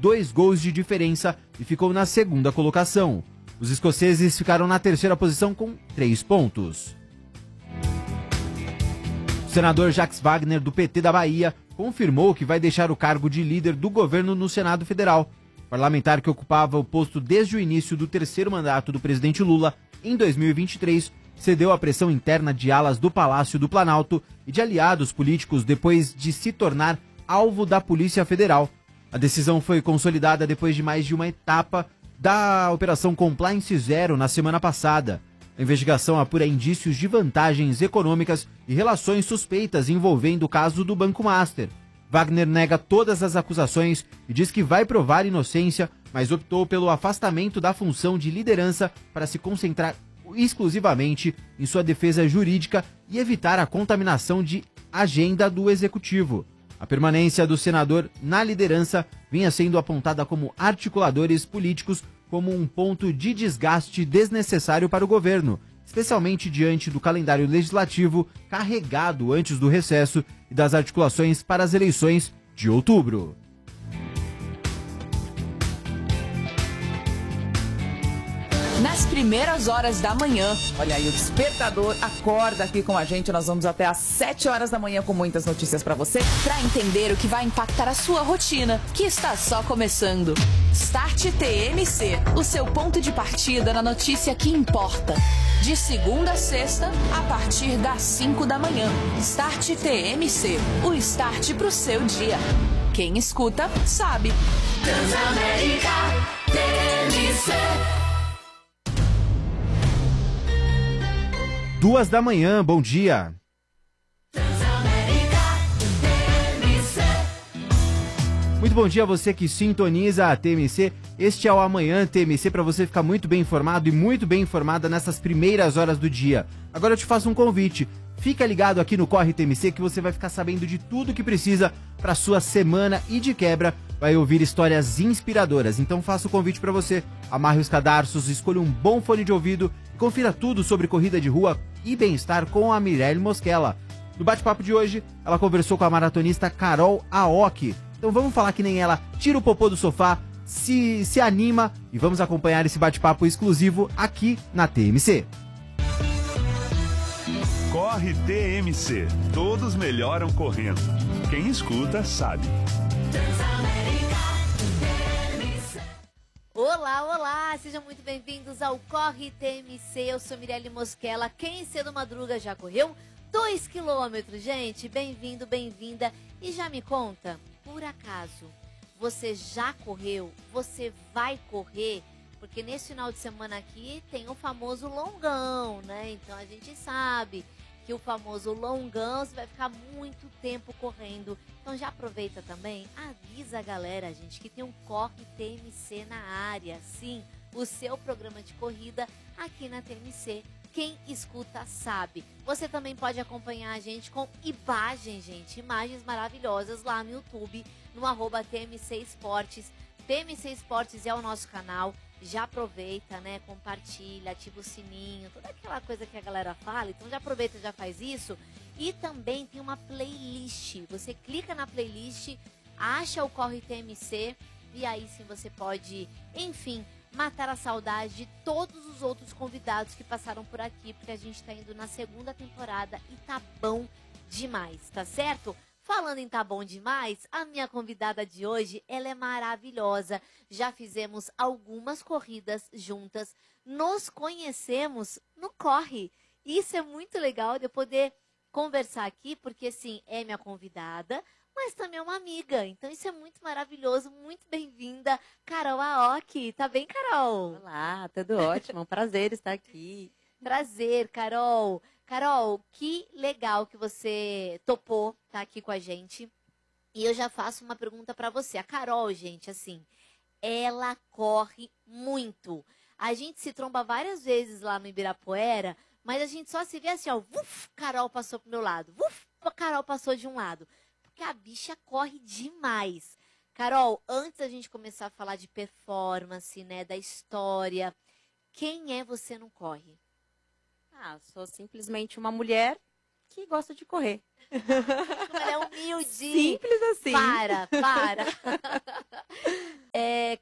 2 gols de diferença e ficou na segunda colocação. Os escoceses ficaram na terceira posição com 3 pontos. O senador Jacques Wagner, do PT da Bahia, confirmou que vai deixar o cargo de líder do governo no Senado Federal. O parlamentar, que ocupava o posto desde o início do terceiro mandato do presidente Lula, em 2023, cedeu à pressão interna de alas do Palácio do Planalto e de aliados políticos depois de se tornar alvo da Polícia Federal. A decisão foi consolidada depois de mais de uma etapa da Operação Compliance Zero na semana passada. A investigação apura indícios de vantagens econômicas e relações suspeitas envolvendo o caso do Banco Master. Wagner nega todas as acusações e diz que vai provar inocência, mas optou pelo afastamento da função de liderança para se concentrar exclusivamente em sua defesa jurídica e evitar a contaminação de agenda do executivo. A permanência do senador na liderança vinha sendo apontada como articuladores políticos como um ponto de desgaste desnecessário para o governo, especialmente diante do calendário legislativo carregado antes do recesso e das articulações para as eleições de outubro. Nas primeiras horas da manhã. Olha aí, o Despertador acorda aqui com a gente. Nós vamos até às 7 horas da manhã com muitas notícias pra você. Pra entender o que vai impactar a sua rotina, que está só começando. Start TMC, o seu ponto de partida na notícia que importa. De segunda a sexta, a partir das 5 da manhã. Start TMC, o start pro seu dia. Quem escuta, sabe. Transamérica TMC. 2 da manhã, bom dia. Muito bom dia a você que sintoniza a TMC. Este é o Amanhã TMC para você ficar muito bem informado e muito bem informada nessas primeiras horas do dia. Agora eu te faço um convite. Fica ligado aqui no Corre TMC que você vai ficar sabendo de tudo que precisa para sua semana e de quebra vai ouvir histórias inspiradoras. Então faço o convite para você. Amarre os cadarços, escolha um bom fone de ouvido e confira tudo sobre corrida de rua e bem-estar com a Mirelle Mosquela. No bate-papo de hoje, ela conversou com a maratonista Carol Aoki. Então vamos falar que nem ela, tira o popô do sofá, se anima e vamos acompanhar esse bate-papo exclusivo aqui na TMC. Corre TMC, todos melhoram correndo. Quem escuta sabe. Olá, olá, sejam muito bem-vindos ao Corre TMC, eu sou Mirelle Mosquela. Quem cedo madruga já correu 2 quilômetros, gente, bem-vindo, bem-vinda. E já me conta, por acaso, você já correu? Você vai correr? Porque nesse final de semana aqui tem o famoso longão, né? Então a gente sabe que o famoso longão você vai ficar muito tempo correndo. Então já aproveita também, avisa a galera, gente, que tem um Corre TMC na área. Sim, o seu programa de corrida aqui na TMC. Quem escuta sabe. Você também pode acompanhar a gente com imagens, gente. Imagens maravilhosas lá no YouTube, no @TMC Esportes. TMC Esportes é o nosso canal. Já aproveita, né? Compartilha, ativa o sininho, toda aquela coisa que a galera fala. Então já aproveita, já faz isso. E também tem uma playlist. Você clica na playlist, acha o Corre TMC e aí sim você pode, enfim, matar a saudade de todos os outros convidados que passaram por aqui, porque a gente tá indo na segunda temporada e tá bom demais, tá certo? Falando em tá bom demais, a minha convidada de hoje, ela é maravilhosa. Já fizemos algumas corridas juntas, nos conhecemos no Corre. Isso é muito legal de eu poder conversar aqui, porque assim, é minha convidada, mas também é uma amiga. Então isso é muito maravilhoso, muito bem-vinda, Carol Aoki. Tá bem, Carol? Olá, tudo ótimo, é um prazer estar aqui. Prazer, Carol. Carol, que legal que você topou estar aqui com a gente. E eu já faço uma pergunta para você. A Carol, gente, assim, ela corre muito. A gente se tromba várias vezes lá no Ibirapuera, mas a gente só se vê assim, ó, uf, Carol passou pro meu lado, uf, Carol passou de um lado. Porque a bicha corre demais. Carol, antes da gente começar a falar de performance, né, da história, quem é você no Corre? Ah, sou simplesmente uma mulher que gosta de correr. Como ela é humilde. Simples assim. Para.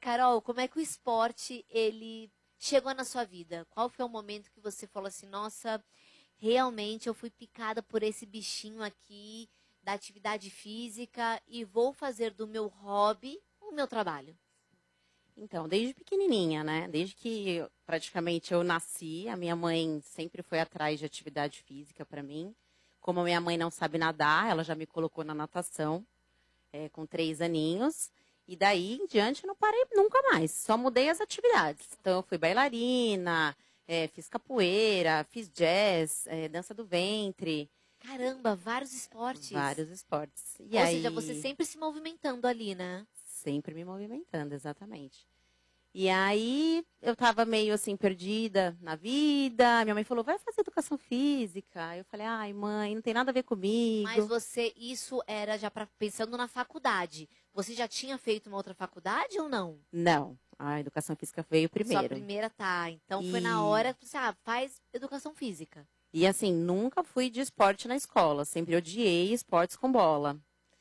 Carol, como é que o esporte, ele chegou na sua vida? Qual foi o momento que você falou assim, nossa, realmente eu fui picada por esse bichinho aqui da atividade física e vou fazer do meu hobby o meu trabalho? Então, desde pequenininha, né? Desde que praticamente eu nasci, a minha mãe sempre foi atrás de atividade física para mim. Como a minha mãe não sabe nadar, ela já me colocou na natação, com 3 aninhos. E daí em diante eu não parei nunca mais, só mudei as atividades. Então, eu fui bailarina, fiz capoeira, fiz jazz, dança do ventre. Caramba, vários esportes. Vários esportes. E Ou aí, seja, você sempre se movimentando ali, né? sempre me movimentando, exatamente. E aí eu tava meio assim perdida na vida. Minha mãe falou: vai fazer educação física. Eu falei: ai, mãe, não tem nada a ver comigo. Mas você, isso era já pensando na faculdade. Você já tinha feito uma outra faculdade ou não? Não, a educação física veio primeiro. Sua primeira tá. Então foi E- na hora que você, faz educação física. E assim, nunca fui de esporte na escola. Sempre odiei esportes com bola.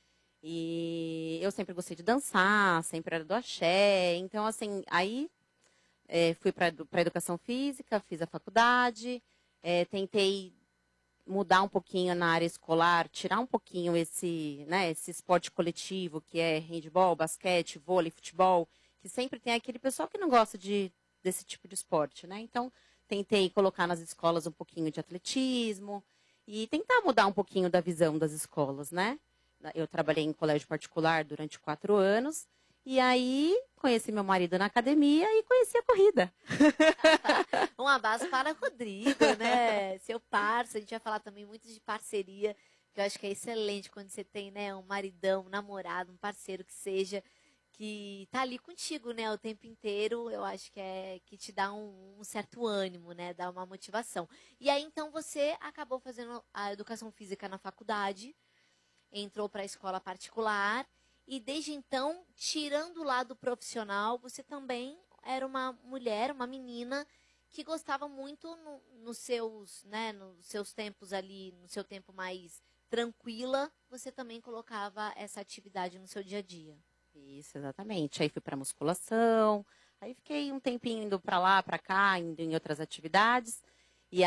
E eu sempre gostei de dançar, sempre era do axé. Então, assim, aí fui para educação física, fiz a faculdade, tentei mudar um pouquinho na área escolar, tirar um pouquinho esse esporte coletivo, que é handebol, basquete, vôlei, futebol, que sempre tem aquele pessoal que não gosta desse tipo de esporte, né? Então, tentei colocar nas escolas um pouquinho de atletismo e tentar mudar um pouquinho da visão das escolas, né? Eu trabalhei em colégio particular durante 4 anos. E aí, conheci meu marido na academia e conheci a corrida. Um abraço para Rodrigo, né? Seu parceiro. A gente vai falar também muito de parceria, que eu acho que é excelente quando você tem, né, um maridão, um namorado, um parceiro que seja, que tá ali contigo, né, o tempo inteiro. Eu acho que te dá um certo ânimo, né? Dá uma motivação. E aí, então, você acabou fazendo a educação física na faculdade, entrou para a escola particular e desde então, tirando o lado profissional, você também era uma mulher, uma menina que gostava muito nos seus tempos ali, no seu tempo mais tranquila, você também colocava essa atividade no seu dia a dia. Isso, exatamente. Aí fui para musculação, aí fiquei um tempinho indo para lá, para cá, indo em outras atividades. E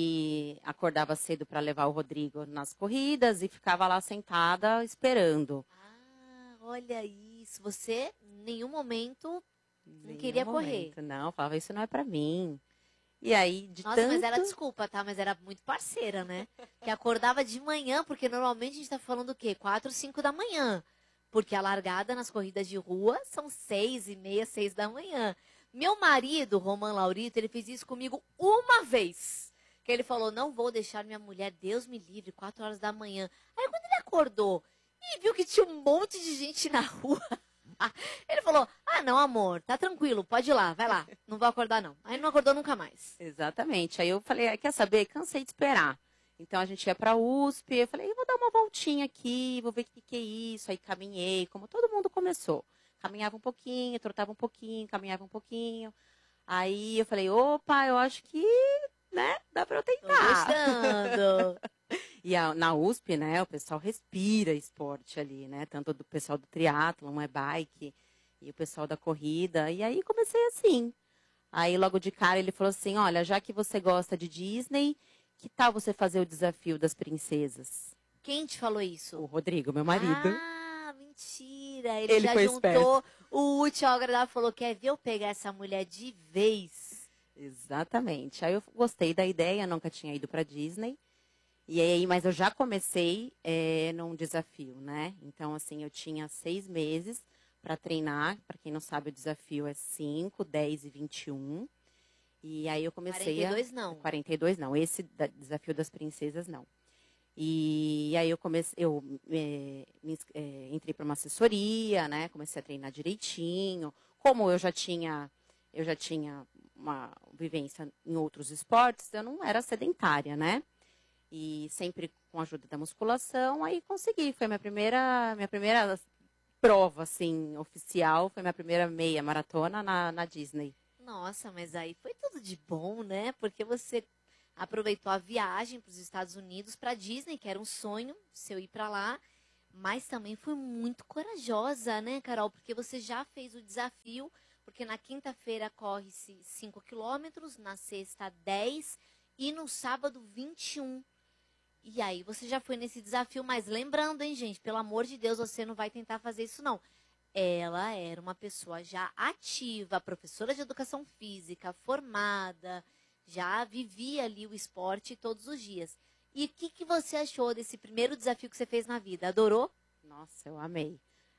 aí acordava cedo para levar o Rodrigo nas corridas e ficava lá sentada esperando. Ah, olha isso. Você, em nenhum momento, não Nenhum queria correr. momento, não, falava, isso não é para mim. E aí, de Nossa, tanto... mas era, desculpa, tá? Mas era muito parceira, né? Que acordava de manhã, porque normalmente a gente tá falando o quê? 4, 5 da manhã. Porque a largada nas corridas de rua são 6h30, 6 da manhã. Meu marido, Roman Laurito, ele fez isso comigo uma vez. Que ele falou, não vou deixar minha mulher, Deus me livre, 4 horas da manhã. Aí quando ele acordou e viu que tinha um monte de gente na rua, ele falou, não, amor, tá tranquilo, pode ir lá, vai lá, não vou acordar não. Aí não acordou nunca mais. Exatamente. Aí eu falei, quer saber? Cansei de esperar. Então a gente ia para a USP, eu falei, eu vou dar uma voltinha aqui, vou ver o que é isso. Aí caminhei, como todo mundo começou. Caminhava um pouquinho, trotava um pouquinho, caminhava um pouquinho. Aí eu falei, opa, eu acho que, né, dá para eu Tô tentar. gostando. E na USP, né, o pessoal respira esporte ali, né? Tanto do pessoal do triatlon, bike, e o pessoal da corrida. E aí comecei assim. Aí logo de cara ele falou assim, olha, já que você gosta de Disney, que tal você fazer o desafio das princesas? Quem te falou isso? O Rodrigo, meu marido. Ah, mentira. Ele já foi juntou esperto. o útil ao agradável, falou, quer ver eu pegar essa mulher de vez? Exatamente. Aí eu gostei da ideia, nunca tinha ido para Disney. E aí, mas eu já comecei num desafio, né? Então, assim, eu tinha 6 meses para treinar. Para quem não sabe, o desafio é 5, 10 e 21. E aí eu comecei 42 não. 42 não. Esse desafio das princesas, não. E aí eu entrei para uma assessoria, né? Comecei a treinar direitinho. Como eu já tinha uma vivência em outros esportes, eu não era sedentária, né? E sempre com a ajuda da musculação, aí consegui. Foi minha primeira prova, assim, oficial. Foi minha primeira meia maratona na Disney. Nossa, mas aí foi tudo de bom, né? Porque você aproveitou a viagem para os Estados Unidos, para Disney, que era um sonho seu ir para lá. mas também foi muito corajosa, né, Carol? Porque você já fez o desafio, porque na quinta-feira corre-se 5 quilômetros, na sexta 10 e no sábado 21. E aí você já foi nesse desafio, mas lembrando, hein, gente, pelo amor de Deus, você não vai tentar fazer isso, não. Ela era uma pessoa já ativa, professora de educação física, formada, já vivia ali o esporte todos os dias. E o que você achou desse primeiro desafio que você fez na vida? Adorou? Nossa, eu amei.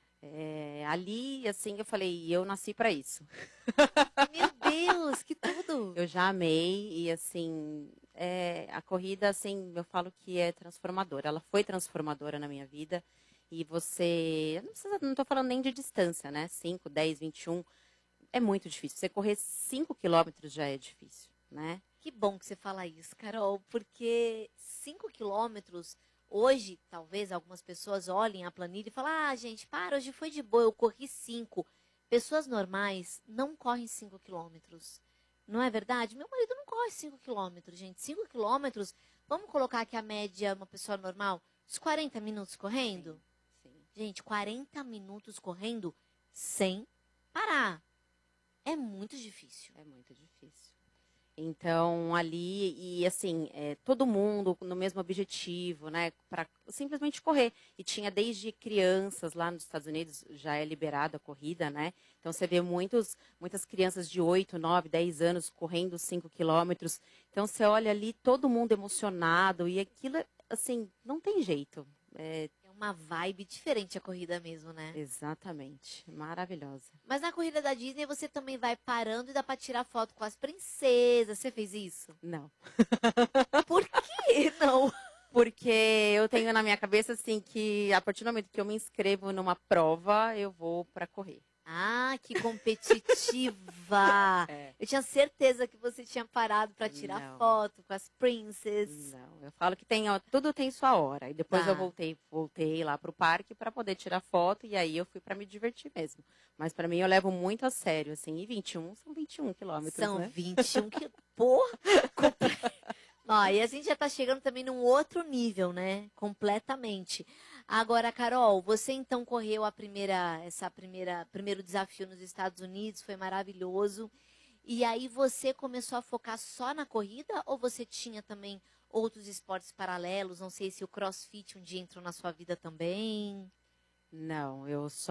Ali, assim, eu falei, eu nasci para isso. Meu Deus, que tudo! Eu já amei e, assim, a corrida, assim, eu falo que é transformadora. Ela foi transformadora na minha vida. E você, não estou falando nem de distância, né? 5, 10, 21, é muito difícil. Você correr 5 quilômetros já é difícil, né? Que bom que você fala isso, Carol, porque 5 quilômetros, hoje, talvez algumas pessoas olhem a planilha e falem, gente, para, hoje foi de boa, eu corri 5. Pessoas normais não correm 5 quilômetros. Não é verdade? Meu marido não corre 5 quilômetros, gente. 5 quilômetros, vamos colocar aqui a média, uma pessoa normal, uns 40 minutos correndo? Sim. Gente, 40 minutos correndo sem parar. É muito difícil. É muito difícil. Então, ali, e assim, todo mundo no mesmo objetivo, né? Para simplesmente correr. E tinha desde crianças lá nos Estados Unidos, já é liberada a corrida, né? Então, você vê muitas crianças de 8, 9, 10 anos correndo 5 quilômetros. Então, você olha ali, todo mundo emocionado. E aquilo, assim, não tem jeito. É uma vibe diferente a corrida mesmo, né? Exatamente. Maravilhosa. Mas na corrida da Disney você também vai parando e dá pra tirar foto com as princesas. Você fez isso? Não. Por que não? Porque eu tenho na minha cabeça, assim, que a partir do momento que eu me inscrevo numa prova, eu vou para correr. Ah, que competitiva! Eu tinha certeza que você tinha parado pra tirar Não. foto com as princesas. Não, eu falo que tudo tem sua hora. E depois Tá. eu voltei lá pro parque para poder tirar foto e aí eu fui para me divertir mesmo. Mas para mim eu levo muito a sério, assim. E 21 são 21 quilômetros, São né? 21 que porra! Ó, e a gente já tá chegando também num outro nível, né? Completamente. Agora, Carol, você então correu primeiro desafio nos Estados Unidos, foi maravilhoso. E aí você começou a focar só na corrida ou você tinha também outros esportes paralelos? Não sei se o CrossFit um dia entrou na sua vida também. Não,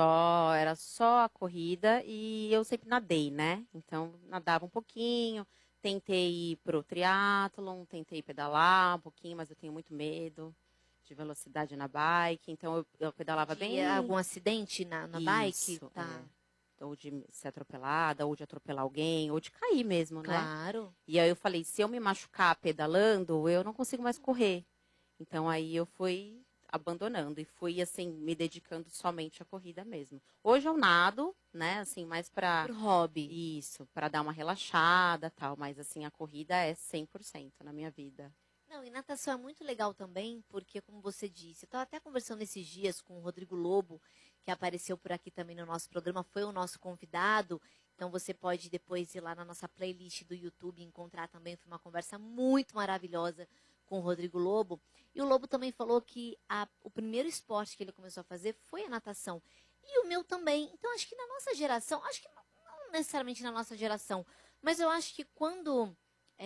era só a corrida e eu sempre nadei, né? Então nadava um pouquinho. Tentei ir pro triatlon, tentei pedalar um pouquinho, mas eu tenho muito medo de velocidade na bike. Então eu pedalava bem. Algum acidente na bike? Isso, Tá. Ou de ser atropelada, ou de atropelar alguém, ou de cair mesmo, né? Claro. E aí eu falei, se eu me machucar pedalando, eu não consigo mais correr. Então aí eu fui abandonando e fui, assim, me dedicando somente à corrida mesmo. Hoje eu nado, né, assim, mais para Por hobby. Isso, para dar uma relaxada, tal, mas assim, a corrida é 100% na minha vida. Não, e natação é muito legal também, porque, como você disse, eu estava até conversando esses dias com o Rodrigo Lobo, que apareceu por aqui também no nosso programa, foi o nosso convidado. Então você pode depois ir lá na nossa playlist do YouTube e encontrar também. Foi uma conversa muito maravilhosa com o Rodrigo Lobo. E o Lobo também falou que o primeiro esporte que ele começou a fazer foi a natação. E o meu também. Então acho que na nossa geração, acho que não necessariamente na nossa geração, mas eu acho que quando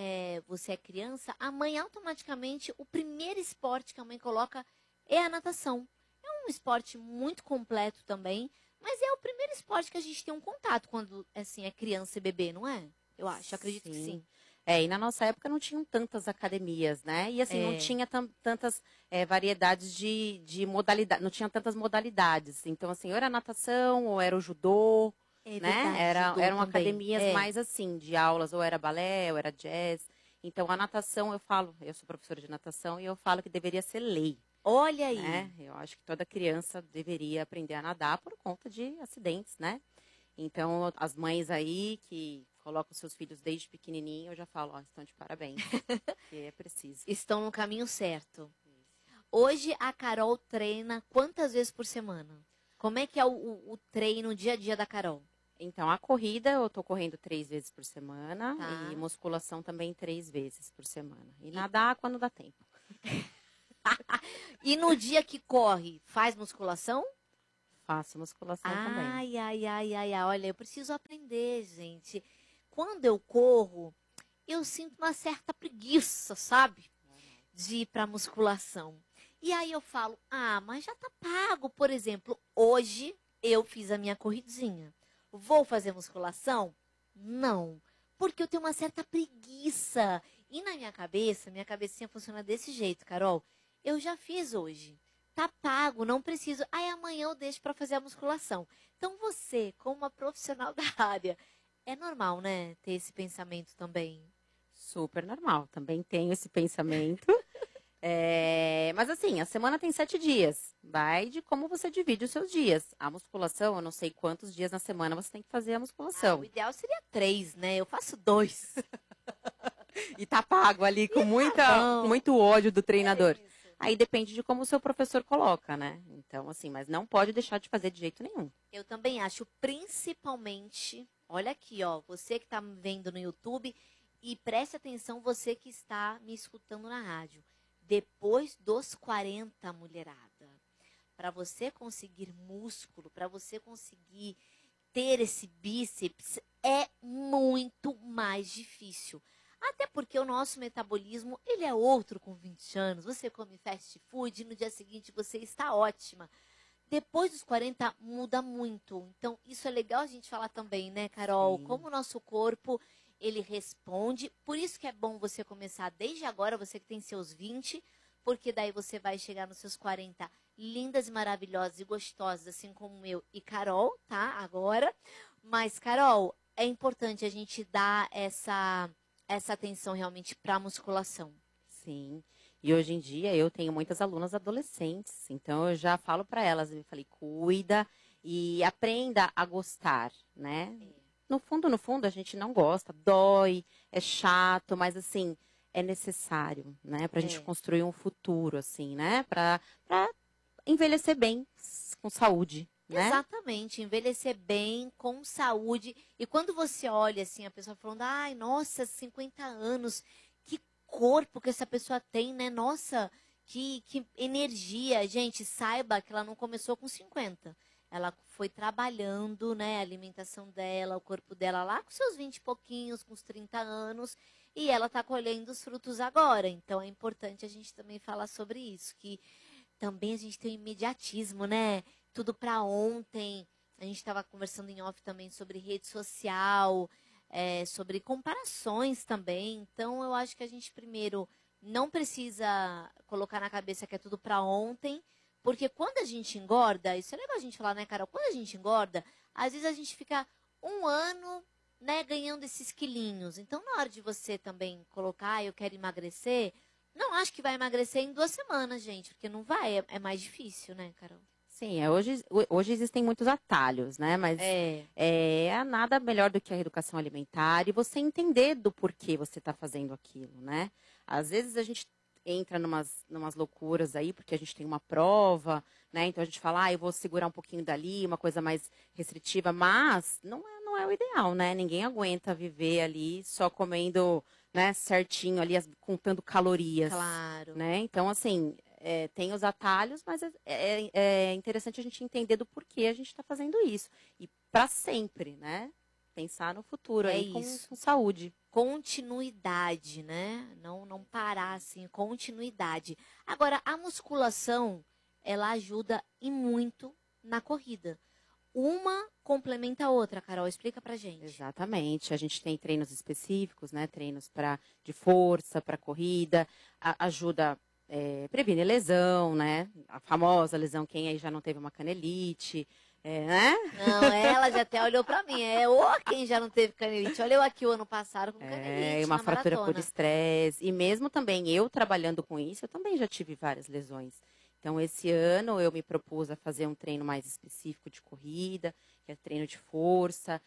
você é criança, a mãe automaticamente, o primeiro esporte que a mãe coloca é a natação. É um esporte muito completo também, mas é o primeiro esporte que a gente tem um contato quando assim, é criança e bebê, não é? Eu acho, acredito que sim. E na nossa época não tinham tantas academias, né? E assim, não tinha tantas variedades de modalidade, não tinha tantas modalidades. Então, assim, ou era natação, ou era o judô, né? Verdade, judô Eram também. academias mais assim, de aulas, ou era balé, ou era jazz. Então, a natação, eu sou professora de natação, e eu falo que deveria ser lei. Olha aí. Né? Eu acho que toda criança deveria aprender a nadar por conta de acidentes, né? Então, as mães aí que colocam seus filhos desde pequenininho, eu já falo, estão de parabéns, que é preciso. Estão no caminho certo. Hoje a Carol treina quantas vezes por semana? Como é que é o treino, o dia a dia da Carol? Então, a corrida eu tô correndo 3 vezes por semana Tá. e musculação também 3 vezes por semana. E nadar quando dá tempo. E no dia que corre, faz musculação? Faço musculação também. Ai. Olha, eu preciso aprender, gente. Quando eu corro, eu sinto uma certa preguiça, sabe? De ir pra musculação. E aí eu falo, mas já tá pago. Por exemplo, hoje eu fiz a minha corridinha. Vou fazer musculação? Não. Porque eu tenho uma certa preguiça. E na minha cabecinha funciona desse jeito, Carol. Eu já fiz hoje. Tá pago, não preciso. Aí amanhã eu deixo pra fazer a musculação. Então você, como uma profissional da área, é normal, né? Ter esse pensamento também. Super normal. Também tenho esse pensamento. Mas assim, a semana tem 7 dias. Vai de como você divide os seus dias. A musculação, eu não sei quantos dias na semana você tem que fazer a musculação. O ideal seria 3, né? Eu faço 2. E tá pago ali com muito ódio do treinador. Aí depende de como o seu professor coloca, né? Então, assim, mas não pode deixar de fazer de jeito nenhum. Eu também acho, principalmente, olha aqui, ó, você que está me vendo no YouTube e preste atenção, você que está me escutando na rádio. Depois dos 40, mulherada, para você conseguir músculo, para você conseguir ter esse bíceps, é muito mais difícil. Até porque o nosso metabolismo, ele é outro com 20 anos. Você come fast food e no dia seguinte você está ótima. Depois dos 40, muda muito. Então, isso é legal a gente falar também, né, Carol? Sim. Como o nosso corpo, ele responde. Por isso que é bom você começar desde agora, você que tem seus 20, porque daí você vai chegar nos seus 40 lindas e maravilhosas e gostosas, assim como eu e Carol, tá? Agora. Mas, Carol, é importante a gente dar essa atenção realmente para a musculação. Sim. E hoje em dia eu tenho muitas alunas adolescentes, então eu já falo para elas, eu falei, cuida e aprenda a gostar, né? No fundo, a gente não gosta, dói, é chato, mas assim, é necessário, né? Pra gente construir um futuro, assim, né? Pra envelhecer bem, com saúde. Né? Exatamente, envelhecer bem, com saúde. E quando você olha assim, a pessoa falando, ai, nossa, 50 anos, que corpo que essa pessoa tem, né? Nossa, que energia. Gente, saiba que ela não começou com 50. Ela foi trabalhando, né, a alimentação dela, o corpo dela lá com seus 20 e pouquinhos, com os 30 anos, e ela tá colhendo os frutos agora. Então é importante a gente também falar sobre isso, que também a gente tem um imediatismo, né? Tudo para ontem. A gente estava conversando em off também sobre rede social, sobre comparações também. Então, eu acho que a gente, primeiro, não precisa colocar na cabeça que é tudo para ontem, porque quando a gente engorda, isso é legal a gente falar, né, Carol? Quando a gente engorda, às vezes a gente fica um ano, né, ganhando esses quilinhos. Então, na hora de você também colocar, eu quero emagrecer, não acho que vai emagrecer em 2 semanas, gente, porque não vai, é mais difícil, né, Carol? Sim, hoje existem muitos atalhos, né? Mas nada melhor do que a reeducação alimentar e você entender do porquê você está fazendo aquilo, né? Às vezes a gente entra numas loucuras aí, porque a gente tem uma prova, né? Então a gente fala, eu vou segurar um pouquinho dali, uma coisa mais restritiva, mas não é o ideal, né? Ninguém aguenta viver ali só comendo, né, certinho ali, contando calorias. Claro. Né? Então, assim, tem os atalhos, mas é interessante a gente entender do porquê a gente está fazendo isso. E para sempre, né? Pensar no futuro aí com saúde. Continuidade, né? Não parar assim, continuidade. Agora, a musculação, ela ajuda e muito na corrida. Uma complementa a outra, Carol, explica pra gente. Exatamente, a gente tem treinos específicos, né? Treinos de força, para corrida, ajuda previne lesão, né? A famosa lesão, quem aí já não teve uma canelite, né? Não, ela já até olhou pra mim, quem já não teve canelite. Olha eu aqui o ano passado com canelite uma na fratura maratona. por estresse, e mesmo também eu trabalhando com isso, eu também já tive várias lesões. Então, esse ano eu me propus a fazer um treino mais específico de corrida, que é treino de força.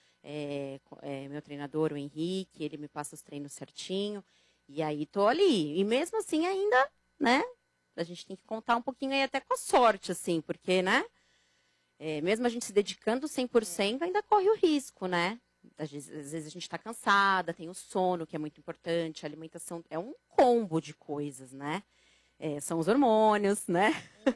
Meu treinador, o Henrique, ele me passa os treinos certinho. E aí, tô ali. E mesmo assim, ainda, né? A gente tem que contar um pouquinho aí até com a sorte, assim, porque, né? Mesmo a gente se dedicando 100%, ainda corre o risco, né? Às vezes a gente está cansada, tem o sono, que é muito importante, a alimentação é um combo de coisas, né? são os hormônios, né?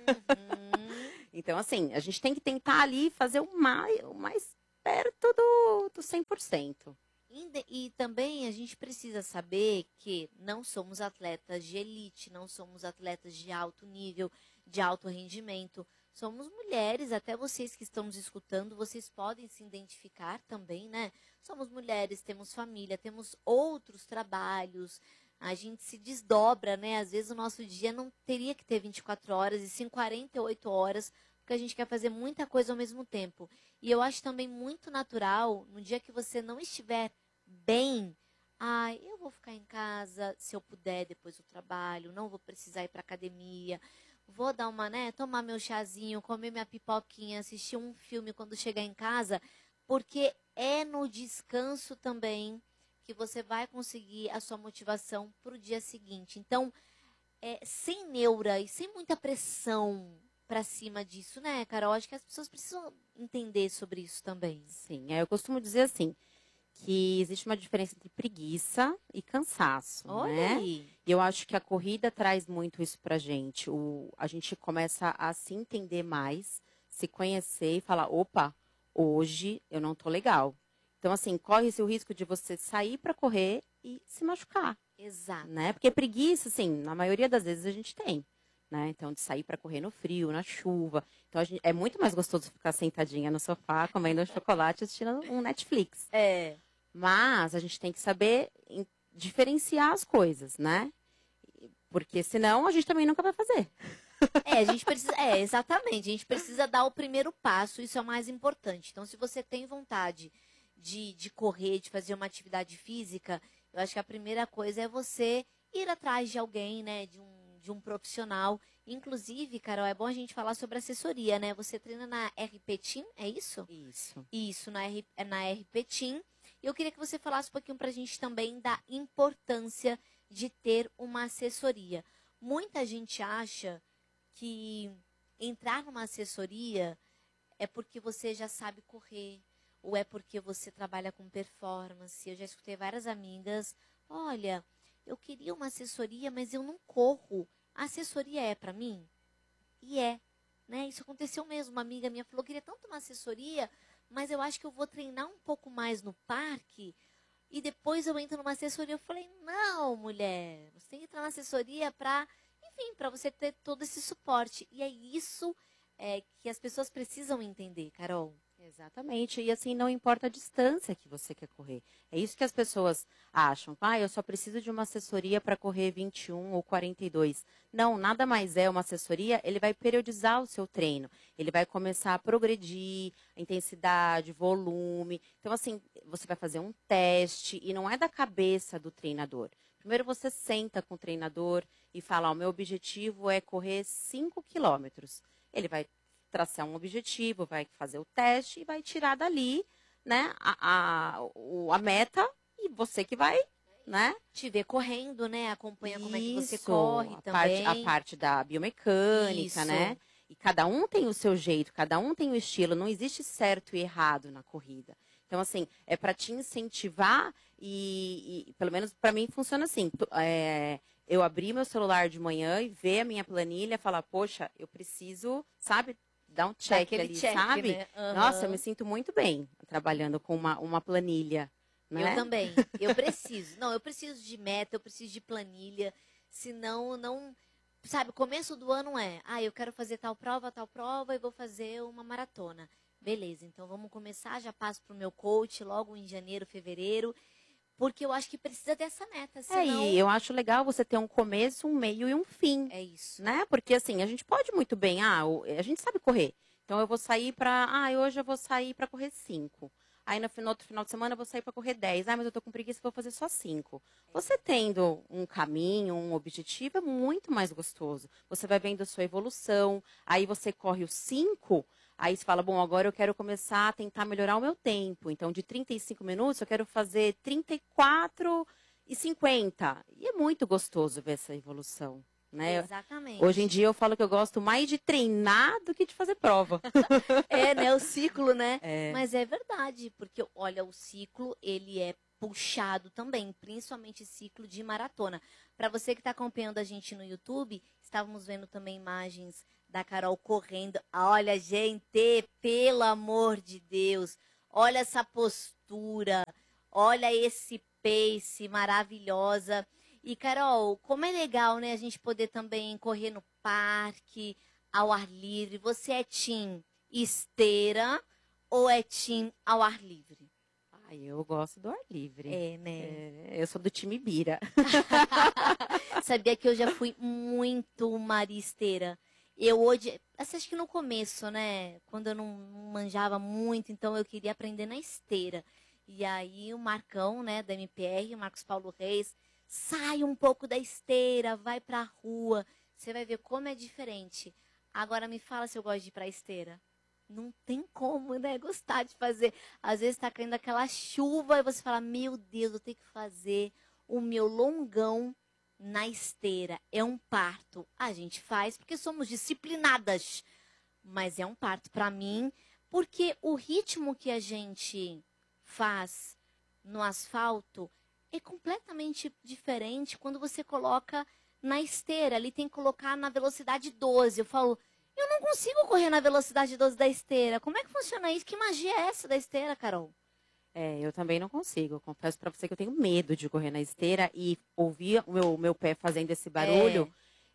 Uhum. Então, assim, a gente tem que tentar ali fazer o mais perto do 100%. E também a gente precisa saber que não somos atletas de elite, não somos atletas de alto nível, de alto rendimento. Somos mulheres, até vocês que estão nos escutando, vocês podem se identificar também, né? Somos mulheres, temos família, temos outros trabalhos, a gente se desdobra, né? Às vezes o nosso dia não teria que ter 24 horas, e sim 48 horas, porque a gente quer fazer muita coisa ao mesmo tempo. E eu acho também muito natural, no dia que você não estiver bem, eu vou ficar em casa, se eu puder, depois do trabalho, não vou precisar ir para academia, vou dar uma, né, tomar meu chazinho, comer minha pipoquinha, assistir um filme quando chegar em casa, porque é no descanso também que você vai conseguir a sua motivação para o dia seguinte. Então, sem neura e sem muita pressão para cima disso, né, Carol? Acho que as pessoas precisam entender sobre isso também. Sim, eu costumo dizer assim, que existe uma diferença entre preguiça e cansaço, Olha né? aí. E eu acho que a corrida traz muito isso pra gente. A gente começa a se entender mais, se conhecer e falar, opa, hoje eu não tô legal. Então, assim, corre-se o risco de você sair para correr e se machucar, Exato. né? Porque preguiça, assim, na maioria das vezes a gente tem, né? Então, de sair para correr no frio, na chuva. Então, é muito mais gostoso ficar sentadinha no sofá, comendo um chocolate, assistindo um Netflix. Mas a gente tem que saber diferenciar as coisas, né? Porque senão a gente também nunca vai fazer. A gente precisa, exatamente, a gente precisa dar o primeiro passo, isso é o mais importante. Então, se você tem vontade de correr, de fazer uma atividade física, eu acho que a primeira coisa é você ir atrás de alguém, né, de um profissional. Inclusive, Carol, é bom a gente falar sobre assessoria, né? Você treina na RP Team, é isso? Isso. Isso, na RP Team. E eu queria que você falasse um pouquinho pra gente também da importância de ter uma assessoria. Muita gente acha que entrar numa assessoria é porque você já sabe correr, ou é porque você trabalha com performance. Eu já escutei várias amigas, olha, eu queria uma assessoria, mas eu não corro. A assessoria é para mim? E né? Isso aconteceu mesmo. Uma amiga minha falou, queria tanto uma assessoria, mas eu acho que eu vou treinar um pouco mais no parque e depois eu entro numa assessoria. Eu falei, não, mulher, você tem que entrar na assessoria para, enfim, para você ter todo esse suporte. E é isso que as pessoas precisam entender, Carol. Exatamente. E assim, não importa a distância que você quer correr. É isso que as pessoas acham. Eu só preciso de uma assessoria para correr 21 ou 42. Não, nada mais é uma assessoria. Ele vai periodizar o seu treino. Ele vai começar a progredir a intensidade, volume. Então, assim, você vai fazer um teste e não é da cabeça do treinador. Primeiro você senta com o treinador e fala, o meu objetivo é correr 5 quilômetros. Ele vai traçar um objetivo, vai fazer o teste e vai tirar dali, né, a meta, e você que vai, né? Te ver correndo, né? Acompanha como é que você Isso, corre também. A parte da biomecânica, Isso. né? E cada um tem o seu jeito, cada um tem o estilo, não existe certo e errado na corrida. Então, assim, é para te incentivar e pelo menos para mim funciona assim. Eu abrir meu celular de manhã e ver a minha planilha, falar, poxa, eu preciso, sabe, dar um check ali, sabe? Né? Uhum. Nossa, eu me sinto muito bem trabalhando com uma planilha, né? Eu também. Eu preciso. Não, eu preciso de meta, eu preciso de planilha. Senão, não... Sabe, o começo do ano eu quero fazer tal prova e vou fazer uma maratona. Beleza, então vamos começar, já passo pro meu coach logo em janeiro, fevereiro, porque eu acho que precisa dessa meta, senão... E eu acho legal você ter um começo, um meio e um fim. É isso. Né? Porque assim, a gente pode muito bem, a gente sabe correr. Então eu vou sair hoje eu vou sair para correr 5. Aí no outro final de semana eu vou sair para correr 10. Mas eu tô com preguiça, vou fazer só 5. Você tendo um caminho, um objetivo, é muito mais gostoso. Você vai vendo a sua evolução, aí você corre os 5, aí você fala, bom, agora eu quero começar a tentar melhorar o meu tempo. Então, de 35 minutos, eu quero fazer 34 e 50. E é muito gostoso ver essa evolução, né? Exatamente. Hoje em dia eu falo que eu gosto mais de treinar do que de fazer prova. Né? O ciclo, né? É. Mas é verdade, porque, olha, o ciclo, ele é puxado também, principalmente ciclo de maratona. Para você que está acompanhando a gente no YouTube, estávamos vendo também imagens da Carol correndo. Olha, gente, pelo amor de Deus, olha essa postura, olha esse pace maravilhosa. E, Carol, como é legal, né, a gente poder também correr no parque, ao ar livre. Você é team esteira ou é team ao ar livre? Ai, eu gosto do ar livre. É, né? Eu sou do time Bira. Sabia que eu já fui muito maristeira. Eu hoje, acho que no começo, né? Quando eu não manjava muito, então eu queria aprender na esteira. E aí o Marcão, né, da MPR, o Marcos Paulo Reis, sai um pouco da esteira, vai pra rua. Você vai ver como é diferente. Agora me fala se eu gosto de ir pra esteira. Não tem como, né? Gostar de fazer. Às vezes tá caindo aquela chuva e você fala, meu Deus, eu tenho que fazer o meu longão na esteira. É um parto. A gente faz porque somos disciplinadas. Mas é um parto pra mim, porque o ritmo que a gente faz no asfalto é completamente diferente quando você coloca na esteira. Ali tem que colocar na velocidade 12. Eu falo, eu não consigo correr na velocidade 12 da esteira. Como é que funciona isso? Que magia é essa da esteira, Carol? Eu também não consigo. Eu confesso pra você que eu tenho medo de correr na esteira e ouvir o meu pé fazendo esse barulho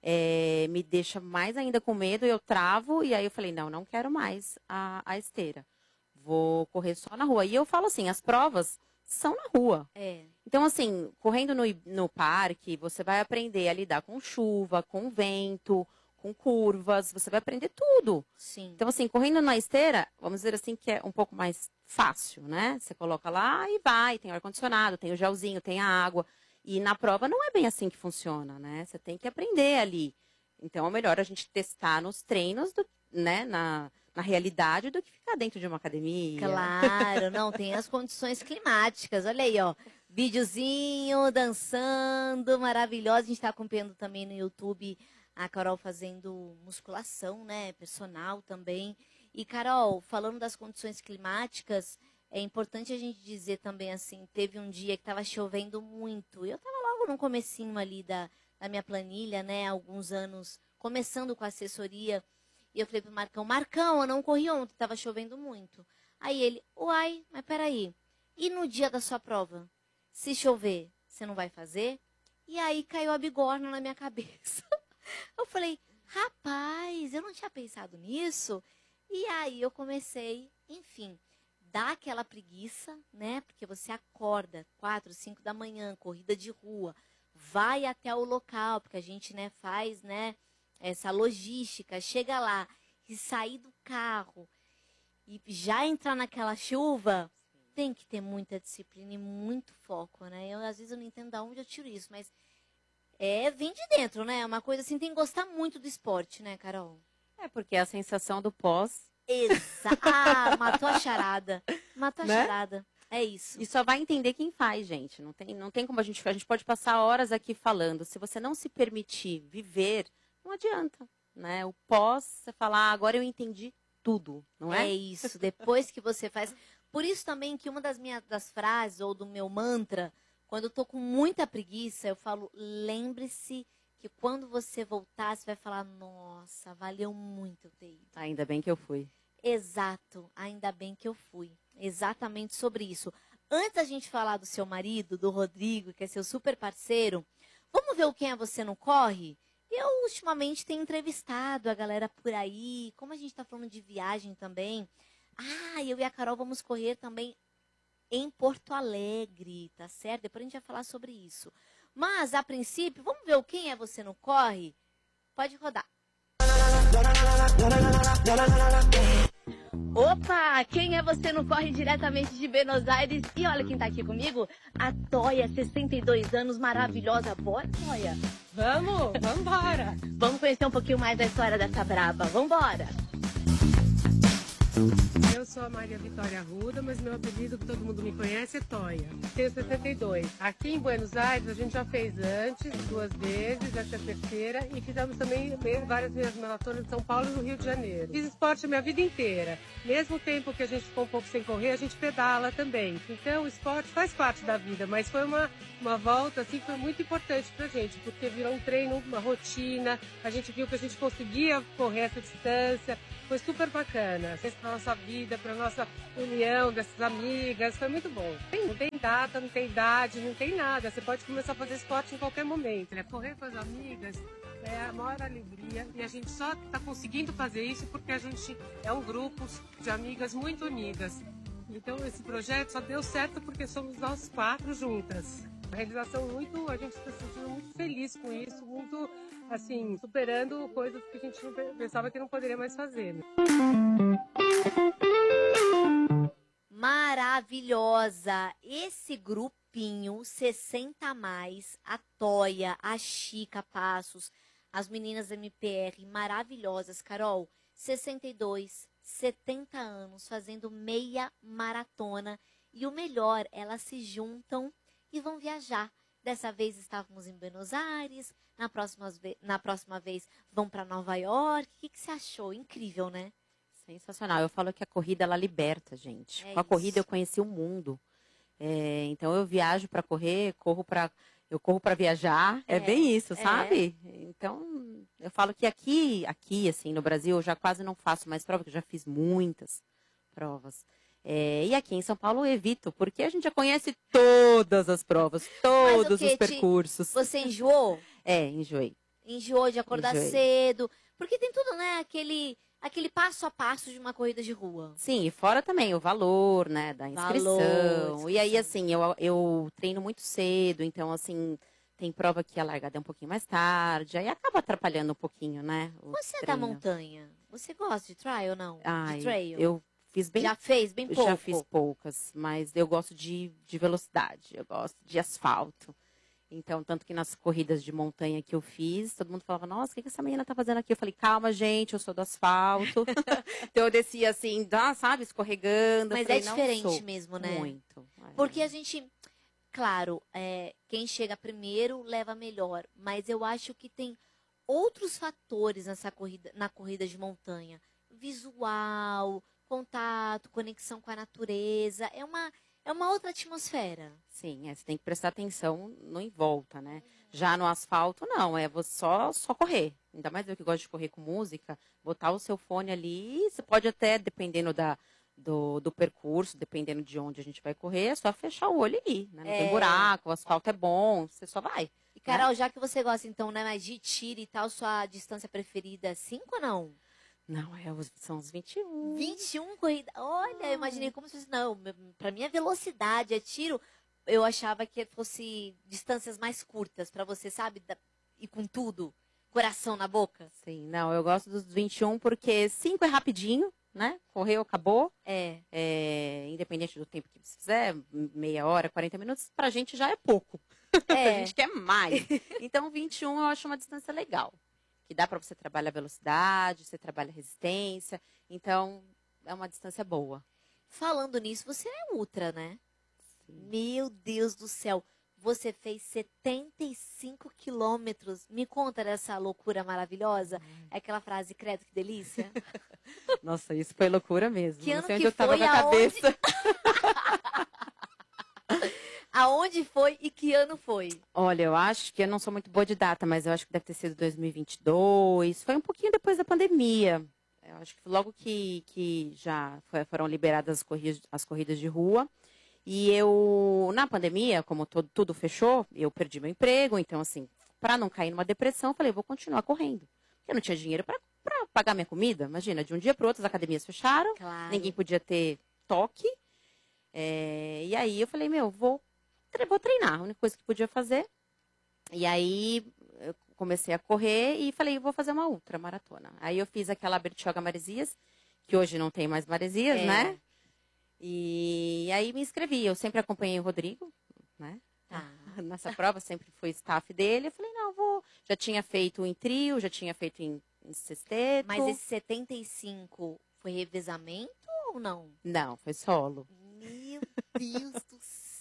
me deixa mais ainda com medo. Eu travo e aí eu falei, não quero mais a esteira. Vou correr só na rua. E eu falo assim, as provas são na rua. Então, assim, correndo no parque, você vai aprender a lidar com chuva, com vento, com curvas, você vai aprender tudo. Sim. Então, assim, correndo na esteira, vamos dizer assim, que é um pouco mais fácil, né? Você coloca lá e vai, tem ar-condicionado, tem o gelzinho, tem a água. E na prova não é bem assim que funciona, né? Você tem que aprender ali. Então, é melhor a gente testar nos treinos, né? Na realidade, do que ficar dentro de uma academia. Claro, não, tem as condições climáticas. Olha aí, ó. Videozinho, dançando, maravilhosa. A gente tá acompanhando também no YouTube a Carol fazendo musculação, né? Personal também. E, Carol, falando das condições climáticas, é importante a gente dizer também, assim, teve um dia que tava chovendo muito. Eu tava logo no comecinho ali da minha planilha, né? Alguns anos, começando com a assessoria. E eu falei pro Marcão, eu não corri ontem, tava chovendo muito. Aí ele, uai, mas peraí, e no dia da sua prova? Se chover, você não vai fazer? E aí caiu a bigorna na minha cabeça. Eu falei, rapaz, eu não tinha pensado nisso. E aí eu comecei, enfim, dá aquela preguiça, né? Porque você acorda 4, 5 da manhã, corrida de rua, vai até o local, porque a gente, né, faz, né, essa logística, chega lá e sair do carro e já entrar naquela chuva, tem que ter muita disciplina e muito foco, né? Às vezes eu não entendo de onde eu tiro isso, mas vem de dentro, né? Uma coisa assim, tem que gostar muito do esporte, né, Carol? Porque a sensação do pós... Matou a charada. Matou a charada. É isso. E só vai entender quem faz, gente. Não tem como a gente pode passar horas aqui falando. Se você não se permitir viver, não adianta, né? O pós, você falar, agora eu entendi tudo, não é? É isso, depois que você faz. Por isso também que uma das frases, ou do meu mantra, quando eu tô com muita preguiça, eu falo, lembre-se que quando você voltar, você vai falar, nossa, valeu muito eu ter ido. Ainda bem que eu fui. Exato, ainda bem que eu fui. Exatamente sobre isso. Antes da gente falar do seu marido, do Rodrigo, que é seu super parceiro, vamos ver o Quem é Você Não Corre? Eu, ultimamente, tenho entrevistado a galera por aí, como a gente está falando de viagem também. Eu e a Carol vamos correr também em Porto Alegre, tá certo? Depois a gente vai falar sobre isso. Mas, a princípio, vamos ver o Quem é Você Não Corre? Pode rodar. Opa, Quem é Você Não Corre diretamente de Buenos Aires. E olha quem tá aqui comigo, a Toia, 62 anos, maravilhosa. Bora, Toia? Vambora. Vamos conhecer um pouquinho mais da história dessa braba. Vambora. Eu sou a Maria Vitória Arruda, mas meu apelido que todo mundo me conhece é Toia. Tenho 62. Aqui em Buenos Aires a gente já fez antes, 2 vezes, essa é a terceira, e fizemos também várias vezes maratonas em São Paulo e no Rio de Janeiro. Fiz esporte a minha vida inteira. Mesmo tempo que a gente ficou um pouco sem correr, a gente pedala também. Então o esporte faz parte da vida, mas foi uma volta assim, foi muito importante pra gente, porque virou um treino, uma rotina, a gente viu que a gente conseguia correr essa distância, foi super bacana. Para nossa vida, para nossa união dessas amigas, foi muito bom. Não tem data, não tem idade, não tem nada. Você pode começar a fazer esporte em qualquer momento, né? Correr com as amigas é a maior alegria e a gente só está conseguindo fazer isso porque a gente é um grupo de amigas muito unidas. Então esse projeto só deu certo porque somos nós 4 juntas. Uma realização muito, a gente está se sentindo muito feliz com isso, muito assim, superando coisas que a gente não pensava que não poderia mais fazer. Né? Maravilhosa! Esse grupinho 60 a mais, a Toia, a Chica Passos, as meninas MPR maravilhosas, Carol, 62, 70 anos, fazendo meia maratona. E o melhor, elas se juntam e vão viajar. Dessa vez estávamos em Buenos Aires, na próxima vez vão para Nova York. O que você achou? Incrível, né? Sensacional. Eu falo que a corrida, ela liberta, gente. É Com a corrida isso. eu conheci o mundo. Então eu viajo para correr, eu corro para viajar. É bem isso, sabe? Então eu falo que aqui assim, no Brasil, eu já quase não faço mais prova, porque eu já fiz muitas provas. E aqui em São Paulo eu evito, porque a gente já conhece todas as provas, todos os percursos. Você enjoou? Enjoei. Enjoou de acordar cedo? Porque tem tudo, né? Aquele passo a passo de uma corrida de rua. Sim, e fora também o valor, né, da inscrição. E aí, assim, eu treino muito cedo, então, assim, tem prova que a largada é um pouquinho mais tarde, aí acaba atrapalhando um pouquinho, né? Você é da montanha? Você gosta de trail ou não? De trail? Eu fiz bem... Já fez bem pouco? Já fiz poucas, mas eu gosto de velocidade, eu gosto de asfalto. Então, tanto que nas corridas de montanha que eu fiz, todo mundo falava, nossa, o que essa menina tá fazendo aqui? Eu falei, calma, gente, eu sou do asfalto. Então, eu descia assim, sabe, escorregando. Mas falei, é diferente mesmo, né? Muito. Porque a gente, claro, quem chega primeiro leva melhor. Mas eu acho que tem outros fatores na corrida de montanha. Visual, contato, conexão com a natureza. É uma outra atmosfera. Sim, você tem que prestar atenção no em volta, né? Já no asfalto, não, você só correr. Ainda mais eu que gosto de correr com música, botar o seu fone ali, você pode até, dependendo do percurso, dependendo de onde a gente vai correr, é só fechar o olho ali, né? Não tem buraco, o asfalto é bom, você só vai. E, Carol, já que você gosta, então, né, mais de tiro e tal, sua distância preferida é 5 ou não? Não, são os 21. 21 corridas. Olha, eu imaginei como se fosse. Não, pra mim é velocidade, é tiro. Eu achava que fosse distâncias mais curtas pra você, sabe? E com tudo. Coração na boca. Sim, não, eu gosto dos 21 porque 5 é rapidinho, né? Correu, acabou. Independente do tempo que você fizer, meia hora, 40 minutos, pra gente já é pouco. A gente quer mais. Então, 21 eu acho uma distância legal. Que dá para você trabalhar velocidade, você trabalha resistência. Então, é uma distância boa. Falando nisso, você é ultra, né? Sim. Meu Deus do céu. Você fez 75 quilômetros. Me conta dessa loucura maravilhosa. É aquela frase, credo, que delícia. Nossa, isso foi loucura mesmo. Que não ano sei onde que eu tava foi, com a cabeça. Aonde foi e que ano foi? Olha, eu acho que eu não sou muito boa de data, mas eu acho que deve ter sido 2022. Foi um pouquinho depois da pandemia. Eu acho que logo que já foram liberadas as corridas de rua. E eu, na pandemia, como tudo fechou, eu perdi meu emprego. Então, assim, para não cair numa depressão, eu falei, vou continuar correndo. Porque eu não tinha dinheiro para pagar minha comida. Imagina, de um dia para o outro as academias fecharam. Claro. Ninguém podia ter toque. E aí eu falei, vou treinar, a única coisa que podia fazer. E aí eu comecei a correr e falei, vou fazer uma ultramaratona. Aí eu fiz aquela Bertioga Maresias, que hoje não tem mais Maresias, né? E aí me inscrevi. Eu sempre acompanhei o Rodrigo, né? Nessa prova, sempre fui staff dele. Eu falei, não, vou. Já tinha feito em trio, já tinha feito em sexteto. Mas esse 75 foi revezamento grupo, não? Não, foi solo. Meu Deus do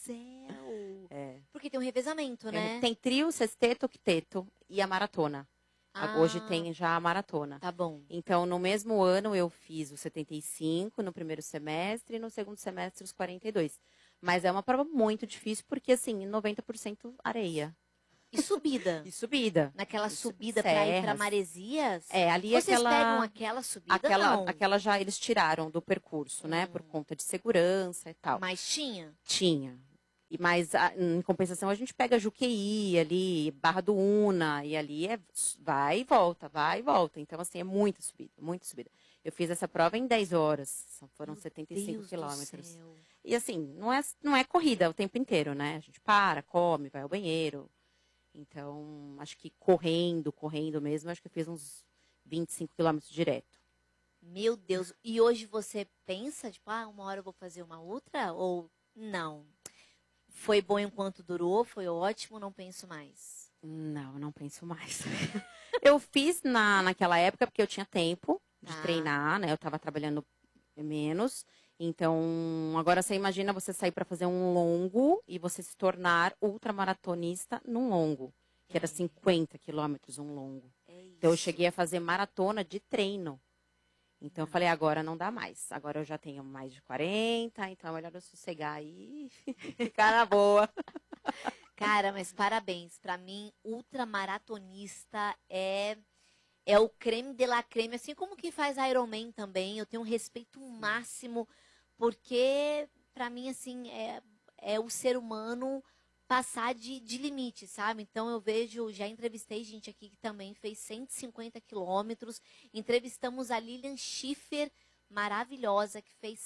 céu! É. Porque tem um revezamento, né? Tem trio, sexteto, octeto e a maratona. Hoje tem já a maratona. Tá bom. Então, no mesmo ano, eu fiz os 75 no primeiro semestre e no segundo semestre os 42. Mas é uma prova muito difícil porque, assim, 90% areia. E subida? E subida. Naquela E subida pra ir pra serras. Maresias? É, ali Vocês aquela... pegam aquela subida, não? Aquela já eles tiraram do percurso, né? Por conta de segurança e tal. Mas tinha? Tinha. Mas, em compensação, a gente pega Juqueí ali, Barra do Una, e ali vai e volta, vai e volta. Então, assim, é muita subida, muita subida. Eu fiz essa prova em 10 horas, foram 75 quilômetros. E, assim, não é corrida o tempo inteiro, né? A gente para, come, vai ao banheiro. Então, acho que correndo mesmo, acho que eu fiz uns 25 quilômetros direto. Meu Deus. E hoje você pensa, tipo, uma hora eu vou fazer uma outra? Ou não? Foi bom enquanto durou, foi ótimo, não penso mais. Não penso mais. Eu fiz naquela época porque eu tinha tempo de treinar, né? Eu estava trabalhando menos. Então, agora você imagina você sair para fazer um longo e você se tornar ultramaratonista num longo, que era 50 quilômetros um longo. Então, eu cheguei a fazer maratona de treino. Então, eu falei, agora não dá mais. Agora eu já tenho mais de 40, então é melhor eu sossegar e ficar na boa. Cara, mas parabéns. Pra mim, ultramaratonista é o creme de la creme. Assim como quem faz Ironman também. Eu tenho um respeito máximo, porque pra mim, assim, é o ser humano passar de limite, sabe? Então eu vejo, já entrevistei gente aqui que também fez 150 quilômetros. Entrevistamos a Lilian Schiffer, maravilhosa, que fez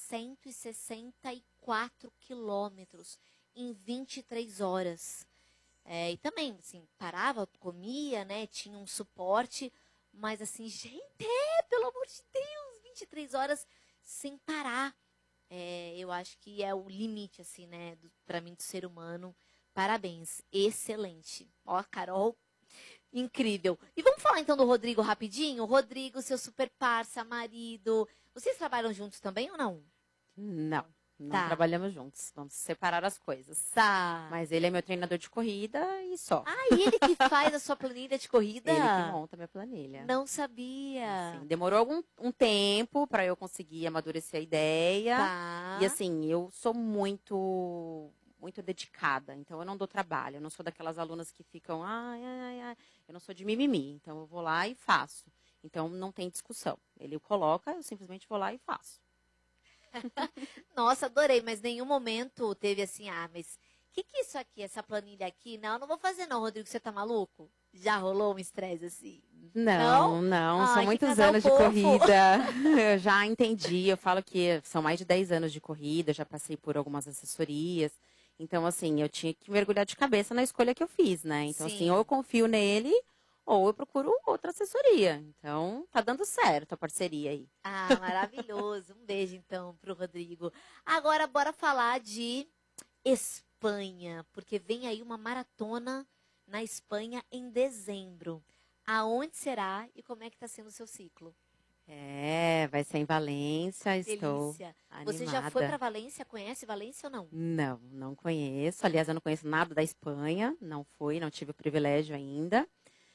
164 quilômetros em 23 horas. E também, assim, parava, comia, né? Tinha um suporte, mas assim, gente, pelo amor de Deus, 23 horas sem parar. Eu acho que é o limite, assim, né? Pra mim, do ser humano. Parabéns, excelente. Ó, Carol, incrível. E vamos falar então do Rodrigo rapidinho? Rodrigo, seu super parça, marido. Vocês trabalham juntos também ou não? Não trabalhamos juntos. Vamos separar as coisas. Tá. Mas ele é meu treinador de corrida e só. E ele que faz a sua planilha de corrida? Ele que monta a minha planilha. Não sabia. Assim, demorou um tempo para eu conseguir amadurecer a ideia. Tá. E assim, eu sou muito dedicada, então eu não dou trabalho, eu não sou daquelas alunas que ficam, eu não sou de mimimi, então eu vou lá e faço. Então não tem discussão. Ele coloca, eu simplesmente vou lá e faço. Nossa, adorei, mas nenhum momento teve assim, mas o que é isso aqui, essa planilha aqui? Não, eu não vou fazer não, Rodrigo, você tá maluco? Já rolou um estresse assim? Não, são muitos anos de corrida. Eu já entendi, eu falo que são mais de 10 anos de corrida, já passei por algumas assessorias. Então, assim, eu tinha que mergulhar de cabeça na escolha que eu fiz, né? Então, assim, ou eu confio nele, ou eu procuro outra assessoria. Então, tá dando certo a parceria aí. Maravilhoso. Um beijo, então, pro Rodrigo. Agora, bora falar de Espanha, porque vem aí uma maratona na Espanha em dezembro. Aonde será e como é que tá sendo o seu ciclo? Vai ser em Valência, estou Delícia. animada. Você já foi para Valência? Conhece Valência ou não? Não conheço. Aliás, eu não conheço nada da Espanha. Não tive o privilégio ainda.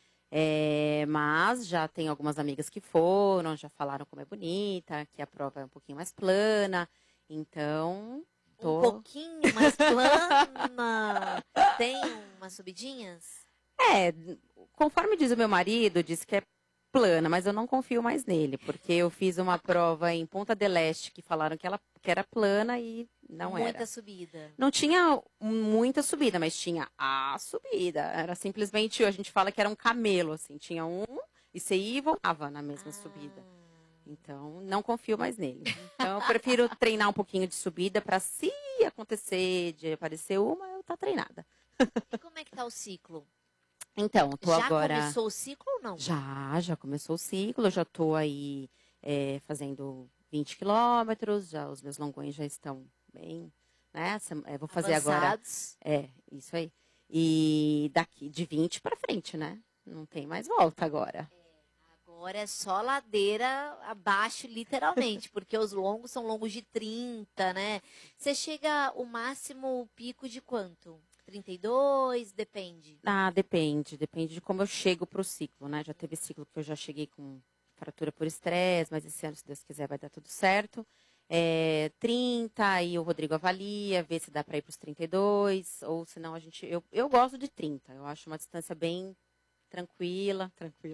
Mas já tenho algumas amigas que foram, já falaram como é bonita, que a prova é um pouquinho mais plana. Então, Um pouquinho mais plana? Tem umas subidinhas? Conforme diz o meu marido, diz que é plana, mas eu não confio mais nele, porque eu fiz uma prova em Punta del Este que falaram que era plana e não era. Muita subida. Não tinha muita subida, mas tinha a subida. Era simplesmente, a gente fala que era um camelo, assim, tinha um e você ia e voltava na mesma subida. Então, não confio mais nele. Então, eu prefiro treinar um pouquinho de subida para, se acontecer de aparecer uma, eu tá treinada. E como é que tá o ciclo? Então, tô agora... Já começou o ciclo ou não? Já começou o ciclo. Eu já tô aí fazendo 20 quilômetros, já os meus longões já estão bem, né? Vou fazer avançados. agora... isso aí. E daqui de 20 para frente, né? Não tem mais volta agora. Agora é só ladeira abaixo, literalmente, porque os longos são longos de 30, né? Você chega o máximo o pico de quanto? 32? Depende. Ah, depende de como eu chego pro ciclo, né? Já teve ciclo que eu já cheguei com fratura por estresse, mas esse ano, se Deus quiser, vai dar tudo certo. 30, aí o Rodrigo avalia, vê se dá para ir para os 32, ou senão eu gosto de 30, eu acho uma distância bem tranquila,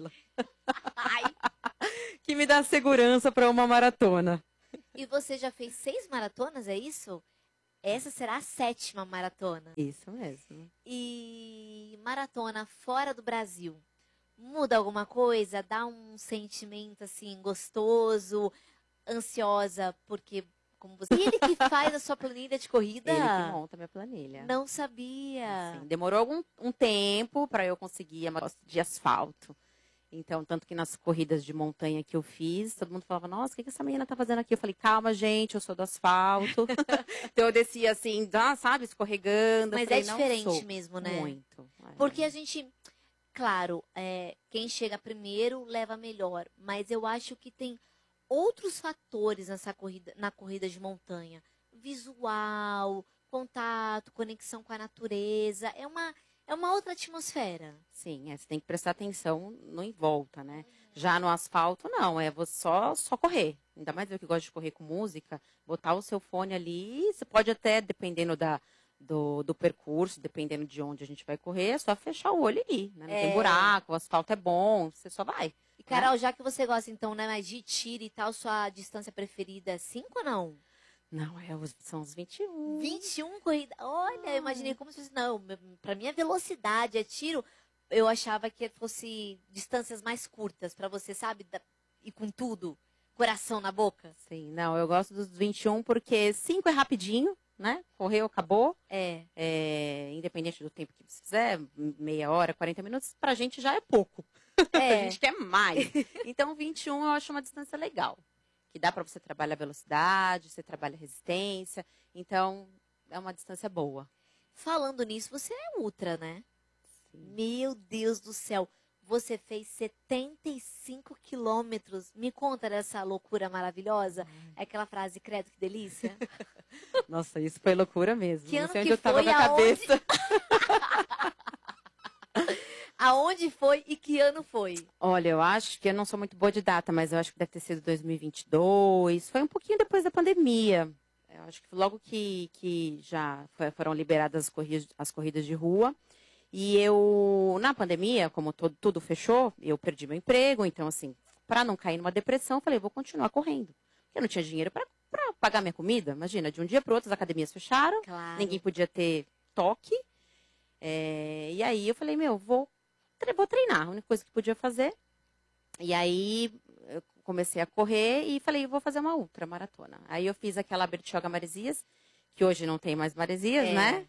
que me dá segurança para uma maratona. E você já fez 6 maratonas, é isso? Essa será a 7ª maratona. Isso mesmo. E maratona fora do Brasil, muda alguma coisa? Dá um sentimento assim gostoso, ansiosa, porque como você... E ele que faz a sua planilha de corrida? Ele que monta a minha planilha. Não sabia. Assim, demorou um tempo para eu conseguir a maratona de asfalto. Então, tanto que nas corridas de montanha que eu fiz, todo mundo falava, nossa, o que essa menina tá fazendo aqui? Eu falei, calma, gente, eu sou do asfalto. Então, eu descia assim, sabe, escorregando. Mas falei, é diferente mesmo, né? Muito. Porque a gente, claro, quem chega primeiro leva melhor. Mas eu acho que tem outros fatores na corrida de montanha. Visual, contato, conexão com a natureza. É uma outra atmosfera. Sim, você tem que prestar atenção no em volta, né? Já no asfalto, não, você só correr. Ainda mais eu que gosto de correr com música, botar o seu fone ali, você pode até, dependendo do percurso, dependendo de onde a gente vai correr, é só fechar o olho ali, né? Não tem buraco, o asfalto é bom, você só vai. E, Carol, já que você gosta, então, né, mais de tiro e tal, sua distância preferida é 5 ou não? Não, são os 21. 21 corridas? Olha, eu imaginei como se fosse... Não, pra mim a velocidade é tiro. Eu achava que fosse distâncias mais curtas, pra você, sabe? E com tudo, coração na boca. Sim, não, eu gosto dos 21 porque 5 é rapidinho, né? Correu, acabou. Independente do tempo que você fizer, meia hora, 40 minutos, pra gente já é pouco. A gente quer mais. Então, 21 eu acho uma distância legal. Que dá para você trabalhar velocidade, você trabalha resistência. Então, é uma distância boa. Falando nisso, você é ultra, né? Sim. Meu Deus do céu. Você fez 75 quilômetros. Me conta dessa loucura maravilhosa. É aquela frase, credo, que delícia. Nossa, isso foi loucura mesmo. Que não ano sei onde que eu tava foi, com a cabeça. Aonde foi e que ano foi? Olha, eu acho que eu não sou muito boa de data, mas eu acho que deve ter sido 2022. Foi um pouquinho depois da pandemia. Eu acho que logo que já foram liberadas as corridas de rua. E eu, na pandemia, como tudo fechou, eu perdi meu emprego. Então, assim, para não cair numa depressão, eu falei, vou continuar correndo. Eu não tinha dinheiro para pagar minha comida. Imagina, de um dia para o outro as academias fecharam. Claro. Ninguém podia ter toque. E aí eu falei, vou treinar, a única coisa que podia fazer. E aí eu comecei a correr e falei, vou fazer uma ultramaratona. Aí eu fiz aquela Bertioga Maresias, que hoje não tem mais Maresias, né?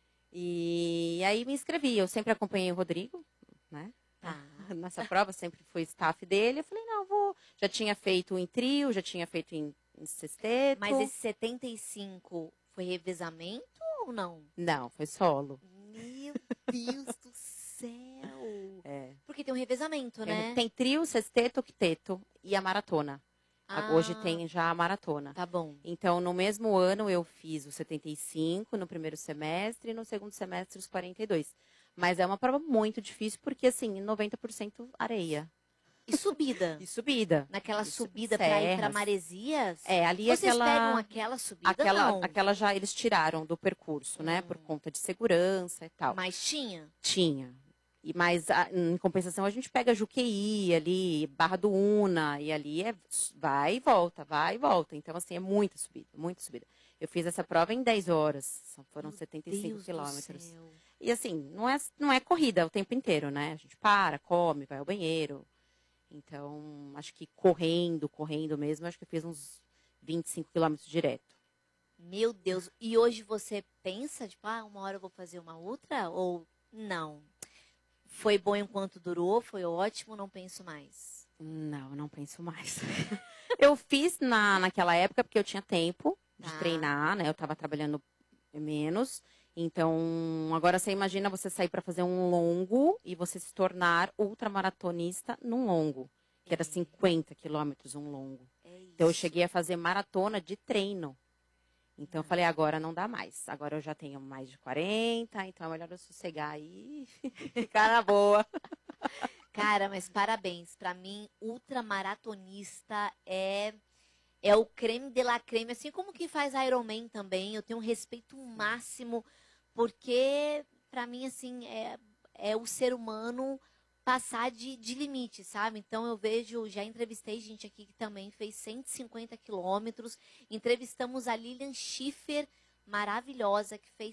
E aí me inscrevi. Eu sempre acompanhei o Rodrigo, né? Nessa prova, sempre fui staff dele. Eu falei, não, vou. Já tinha feito em trio, já tinha feito em sexteto. Mas esse 75 foi revezamento ou não? Não, foi solo. Meu Deus do céu! Porque tem um revezamento, né? Tem trio, sexteto, octeto e a maratona. Hoje tem já a maratona. Tá bom. Então, no mesmo ano, eu fiz os 75 no primeiro semestre e no segundo semestre os 42. Mas é uma prova muito difícil porque, assim, 90% areia. E subida? E subida. Naquela subida pra ir pra Maresias? Ali Vocês pegam aquela subida, não? Aquela já eles tiraram do percurso, né? Por conta de segurança e tal. Mas tinha? Tinha. Mas, em compensação, a gente pega Juqueí ali, Barra do Una, e ali vai e volta, vai e volta. Então, assim, é muita subida, muita subida. Eu fiz essa prova em 10 horas, foram 75 quilômetros. E, assim, não é corrida o tempo inteiro, né? A gente para, come, vai ao banheiro. Então, acho que correndo mesmo, acho que eu fiz uns 25 quilômetros direto. Meu Deus, e hoje você pensa, tipo, uma hora eu vou fazer uma outra? Ou não? Foi bom enquanto durou, foi ótimo, não penso mais. Não penso mais. Eu fiz naquela época porque eu tinha tempo de treinar, né? Eu estava trabalhando menos. Então, agora você imagina você sair para fazer um longo e você se tornar ultramaratonista num longo. que era 50 quilômetros um longo. Então eu cheguei a fazer maratona de treino. Então eu falei, agora não dá mais. Agora eu já tenho mais de 40, então é melhor eu sossegar aí e ficar na boa. Cara, mas parabéns. Pra mim, ultramaratonista é o creme de la creme. Assim como quem faz Ironman também. Eu tenho um respeito máximo, porque pra mim, assim, é o ser humano passar de limite, sabe? Então eu vejo, já entrevistei gente aqui que também fez 150 quilômetros. Entrevistamos a Lilian Schiffer, maravilhosa, que fez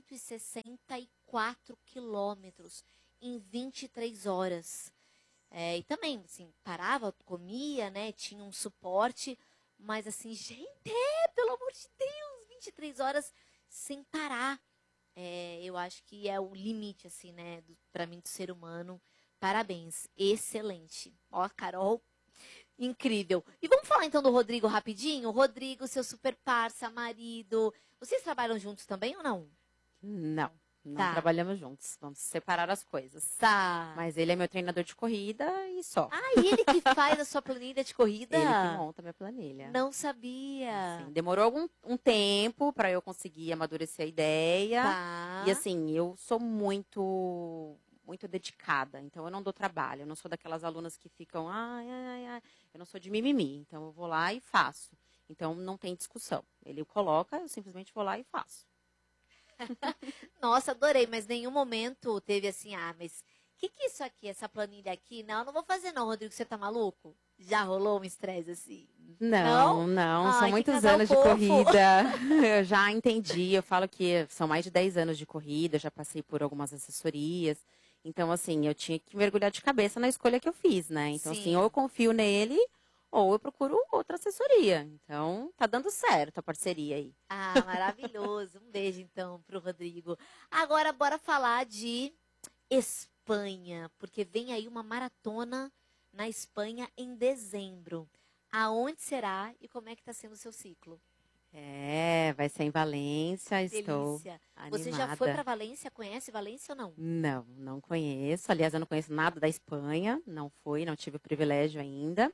164 quilômetros em 23 horas. E também, assim, parava, comia, né? Tinha um suporte, mas assim, gente, pelo amor de Deus, 23 horas sem parar. Eu acho que é o limite, assim, né? Pra mim, do ser humano. Parabéns, excelente. Ó, Carol, incrível. E vamos falar então do Rodrigo rapidinho? Rodrigo, seu super parça, marido. Vocês trabalham juntos também ou não? Não Tá. trabalhamos juntos. Vamos separar as coisas. Tá. Mas ele é meu treinador de corrida e só. Ah, e ele que faz a sua planilha de corrida? Ele que monta minha planilha. Não sabia. Assim, demorou um tempo para eu conseguir amadurecer a ideia. Tá. E assim, eu sou muito dedicada, então eu não dou trabalho, eu não sou daquelas alunas que ficam, ai, eu não sou de mimimi, então eu vou lá e faço. Então não tem discussão. Ele coloca, eu simplesmente vou lá e faço. Nossa, adorei, mas nenhum momento teve assim, mas o que é isso aqui, essa planilha aqui? Não, não vou fazer não, Rodrigo, você tá maluco? Já rolou um estresse assim? Não, Ai, são que muitos casal anos de fofo. corrida. Eu já entendi, eu falo que são mais de 10 anos de corrida, já passei por algumas assessorias. Então, assim, eu tinha que mergulhar de cabeça na escolha que eu fiz, né? Então, Sim. assim, ou eu confio nele, ou eu procuro outra assessoria. Então, tá dando certo a parceria aí. Ah, maravilhoso. Um beijo, então, pro Rodrigo. Agora, bora falar de Espanha, porque vem aí uma maratona na Espanha em dezembro. Aonde será e como é que tá sendo o seu ciclo? Vai ser em Valência, estou Delícia. animada. Você já foi para Valência? Conhece Valência ou não? Não conheço. Aliás, eu não conheço nada da Espanha. Não tive o privilégio ainda.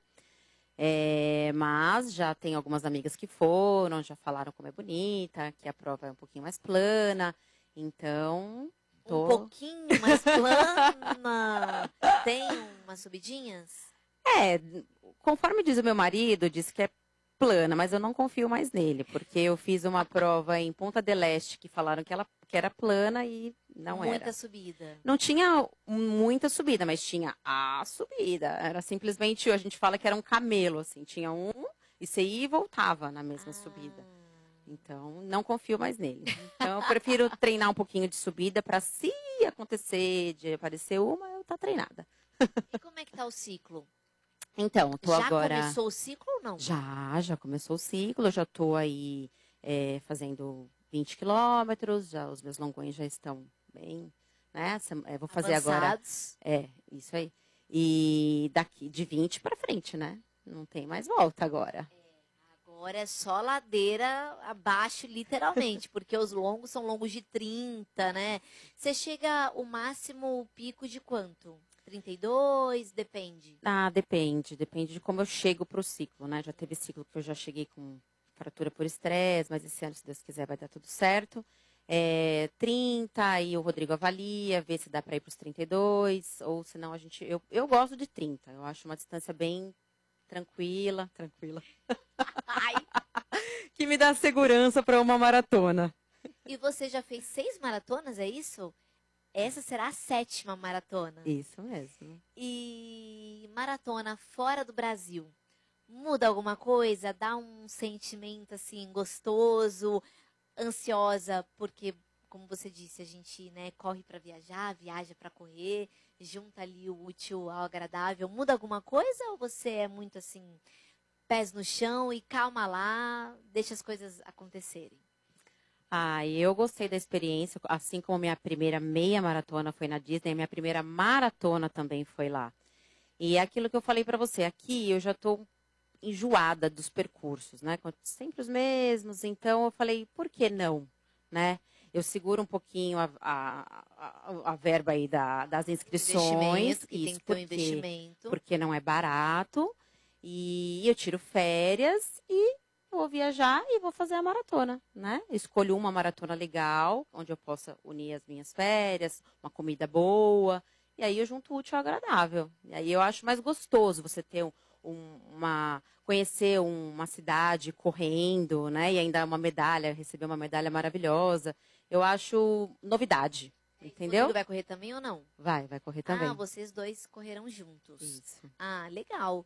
Mas já tenho algumas amigas que foram, já falaram como é bonita, que a prova é um pouquinho mais plana. Então, Um pouquinho mais plana. Tem umas subidinhas? Conforme diz o meu marido, diz que é plana, mas eu não confio mais nele, porque eu fiz uma prova em Punta del Este que falaram que era plana e não era. Muita subida. Não tinha muita subida, mas tinha a subida. Era simplesmente, a gente fala que era um camelo, assim, tinha e você ia e voltava na mesma subida. Então, não confio mais nele. Então, eu prefiro treinar um pouquinho de subida para, se acontecer de aparecer uma, eu tá treinada. E como é que tá o ciclo? Então, Já começou o ciclo ou não? Já começou o ciclo, eu já estou aí fazendo 20 quilômetros, os meus longões já estão bem, né? Vou fazer Avançados. agora. Isso aí. E daqui de 20 para frente, né? Não tem mais volta agora. Agora é só ladeira abaixo, literalmente, porque os longos são longos de 30, né? Você chega o máximo, o pico de quanto? 32? Depende. Depende de como eu chego pro ciclo, né? Já teve ciclo que eu já cheguei com fratura por estresse, mas esse ano, se Deus quiser, vai dar tudo certo. 30, aí o Rodrigo avalia, vê se dá para ir pros 32, ou senão eu gosto de 30, eu acho uma distância bem tranquila. Ai. Que me dá segurança para uma maratona. E você já fez 6 maratonas, é isso? Essa será a 7ª maratona. Isso mesmo. E maratona fora do Brasil, muda alguma coisa? Dá um sentimento assim gostoso, ansiosa, porque como você disse, a gente, né, corre para viajar, viaja para correr, junta ali o útil ao agradável. Muda alguma coisa ou você é muito assim, pés no chão e calma lá, deixa as coisas acontecerem? Eu gostei da experiência, assim como minha primeira meia maratona foi na Disney, minha primeira maratona também foi lá. E é aquilo que eu falei para você, aqui eu já estou enjoada dos percursos, né? Sempre os mesmos, então eu falei, por que não, né? eu seguro um pouquinho a verba aí das inscrições. Investimento, que tem que ter um investimento. Porque não é barato. E eu tiro férias e vou viajar e vou fazer a maratona, né? Escolho uma maratona legal, onde eu possa unir as minhas férias, uma comida boa. E aí eu junto o útil ao agradável. E aí eu acho mais gostoso você ter conhecer uma cidade correndo, né? E ainda uma medalha, receber uma medalha maravilhosa. Eu acho novidade, entendeu? Rodrigo vai correr também ou não? Vai correr também. Ah, vocês dois correram juntos. Isso. Ah, legal.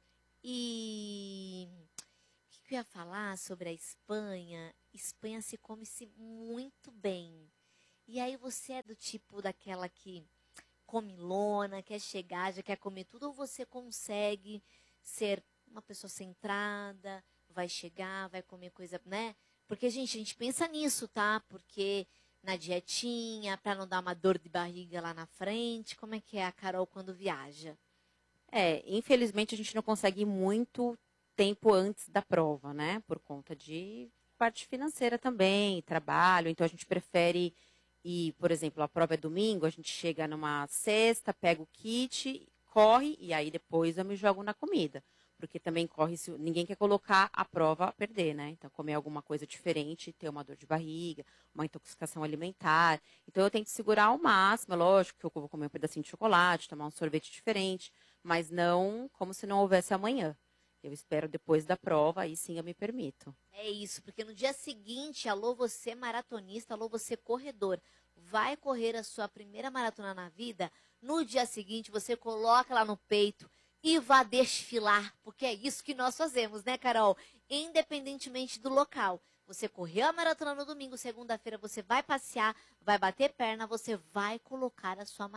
E o que eu ia falar sobre a Espanha? Espanha se come-se muito bem. E aí você é do tipo daquela que comilona, quer chegar, já quer comer tudo, ou você consegue ser uma pessoa centrada, vai chegar, vai comer coisa, né? Porque, gente, a gente pensa nisso, tá? Porque na dietinha, pra não dar uma dor de barriga lá na frente, como é que é a Carol quando viaja? Infelizmente a gente não consegue ir muito tempo antes da prova, né? Por conta de parte financeira também, trabalho, então a gente prefere ir, por exemplo, a prova é domingo, a gente chega numa sexta, pega o kit, corre e aí depois eu me jogo na comida. Porque também corre, ninguém quer colocar a prova a perder, né? Então, comer alguma coisa diferente, ter uma dor de barriga, uma intoxicação alimentar. Então, eu tento segurar ao máximo, é lógico que eu vou comer um pedacinho de chocolate, tomar um sorvete diferente, mas não como se não houvesse amanhã. Eu espero depois da prova, aí sim eu me permito. É isso, porque no dia seguinte, alô você maratonista, alô você corredor, vai correr a sua primeira maratona na vida, no dia seguinte você coloca lá no peito e vá desfilar, porque é isso que nós fazemos, né, Carol? Independentemente do local. Você correu a maratona no domingo, segunda-feira você vai passear, vai bater perna, você vai colocar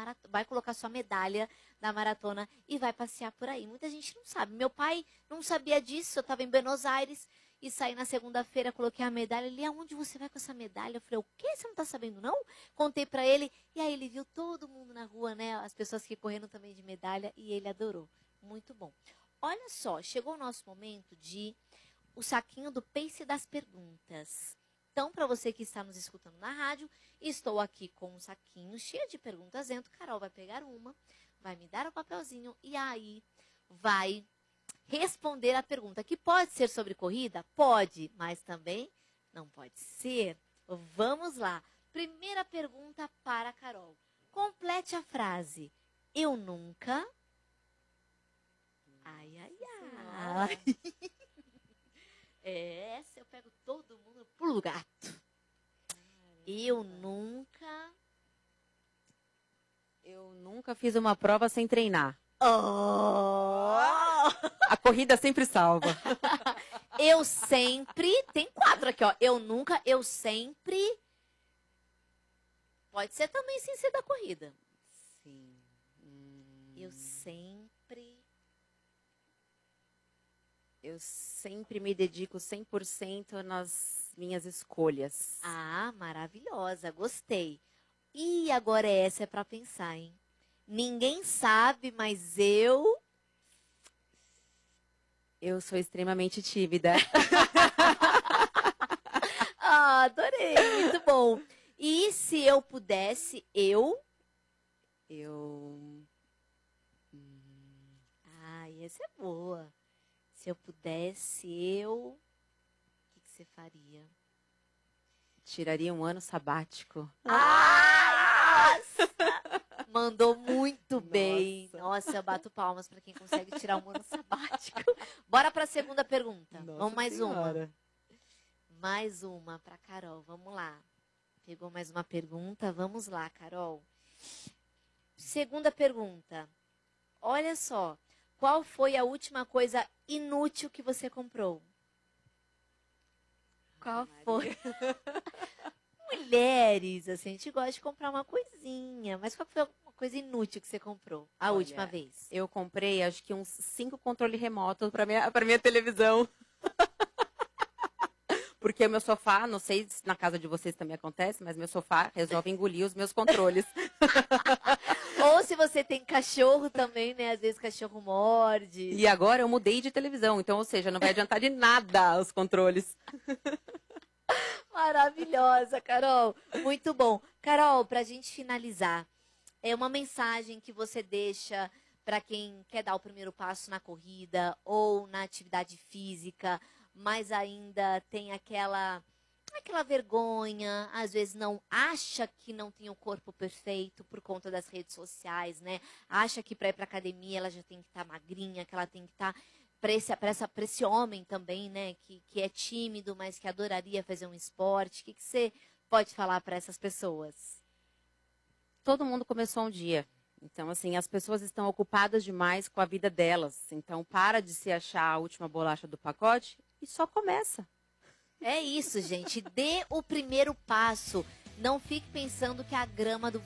sua medalha da maratona e vai passear por aí. Muita gente não sabe. Meu pai não sabia disso, eu estava em Buenos Aires e saí na segunda-feira, coloquei a medalha. Ele, aonde você vai com essa medalha? Eu falei, o quê? Você não tá sabendo, não? Contei pra ele e aí ele viu todo mundo na rua, né? As pessoas que correndo também de medalha e ele adorou. Muito bom. Olha só, chegou o nosso momento de o saquinho do Pace das perguntas. Então, para você que está nos escutando na rádio, estou aqui com um saquinho cheio de perguntas dentro. Carol vai pegar uma, vai me dar o papelzinho e aí vai responder a pergunta, que pode ser sobre corrida? Pode, mas também não pode ser. Vamos lá. Primeira pergunta para a Carol. Complete a frase. Eu nunca... Ai, ai, ai. Essa eu pego todo mundo pro gato. Eu nunca fiz uma prova sem treinar. Oh! A corrida sempre salva. Eu sempre... Tem quadro aqui, ó. Eu sempre... Pode ser também sem ser da corrida. Sim. Eu sempre me dedico 100% nas minhas escolhas. Ah, maravilhosa, gostei. E agora essa é pra pensar, hein? Ninguém sabe, mas eu sou extremamente tímida. Ah, adorei, muito bom. E se eu pudesse, Ai, essa é boa. Se eu pudesse, o que você faria? Tiraria um ano sabático. Ah! Mandou muito bem. Nossa, eu bato palmas para quem consegue tirar um ano sabático. Bora para a segunda pergunta. Vamos mais uma. Mais uma para Carol. Vamos lá. Pegou mais uma pergunta. Vamos lá, Carol. Segunda pergunta. Olha só. Qual foi a última coisa inútil que você comprou? Qual foi? Mulheres, assim, a gente gosta de comprar uma coisinha. Mas qual foi uma coisa inútil que você comprou a última vez? Eu comprei, acho que uns 5 controles remotos para minha televisão. Porque o meu sofá, não sei se na casa de vocês também acontece, mas meu sofá resolve engolir os meus controles. Ou se você tem cachorro também, né? Às vezes cachorro morde. E agora eu mudei de televisão, então, ou seja, não vai adiantar de nada os controles. Maravilhosa, Carol. Muito bom. Carol, pra gente finalizar, é uma mensagem que você deixa para quem quer dar o primeiro passo na corrida ou na atividade física, mas ainda tem aquela vergonha, às vezes não acha que não tem o corpo perfeito por conta das redes sociais, né? Acha que para ir para academia ela já tem que estar magrinha, que ela tem que estar para esse homem também, né? Que é tímido, mas que adoraria fazer um esporte. O que você pode falar para essas pessoas? Todo mundo começou um dia. Então, assim, as pessoas estão ocupadas demais com a vida delas. Então, para de se achar a última bolacha do pacote e só começa. É isso, gente. Dê o primeiro passo. Não fique pensando que a grama do